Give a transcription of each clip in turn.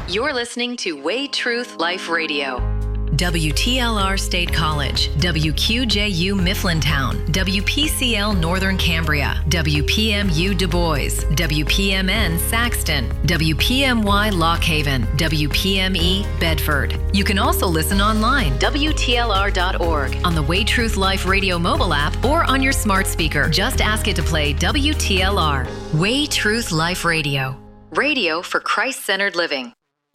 You're listening to Way Truth Life Radio. WTLR State College, WQJU Mifflintown, WPCL Northern Cambria, WPMU Du Bois, WPMN Saxton, WPMY Lock Haven, WPME Bedford. You can also listen online, WTLR.org, on the Way Truth Life Radio mobile app, or on your smart speaker. Just ask it to play WTLR. Way Truth Life Radio. Radio for Christ-centered living.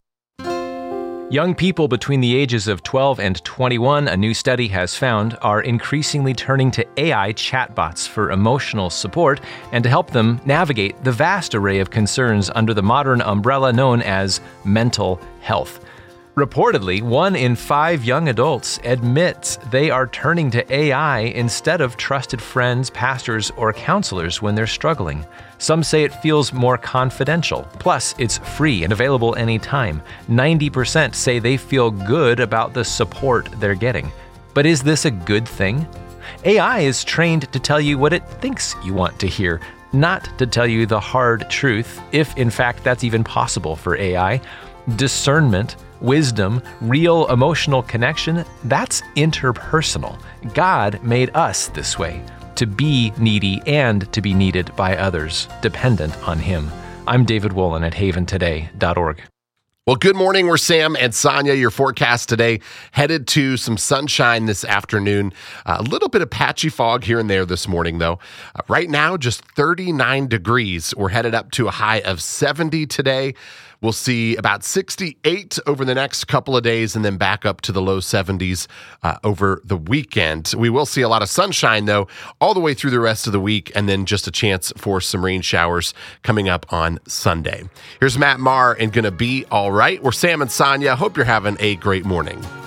Young people between the ages of 12 and 21, a new study has found, are increasingly turning to AI chatbots for emotional support and to help them navigate the vast array of concerns under the modern umbrella known as mental health. Reportedly, 1 in 5 young adults admits they are turning to AI instead of trusted friends, pastors, or counselors when they're struggling. Some say it feels more confidential. Plus, it's free and available anytime. 90% say they feel good about the support they're getting. But is this a good thing? AI is trained to tell you what it thinks you want to hear, not to tell you the hard truth, if in fact that's even possible for AI. Discernment, wisdom, real emotional connection, that's interpersonal. God made us this way, to be needy and to be needed by others, dependent on Him. I'm David Wolin at haventoday.org. Well, good morning. We're Sam and Sonia. Your forecast today, headed to some sunshine this afternoon. A little bit of patchy fog here and there this morning, though. Right now, just 39 degrees. We're headed up to a high of 70 today. We'll see about 68 over the next couple of days and then back up to the low 70s over the weekend. We will see a lot of sunshine, though, all the way through the rest of the week, and then just a chance for some rain showers coming up on Sunday. Here's Matt Maher and Gonna Be All Right. We're Sam and Sonia. Hope you're having a great morning.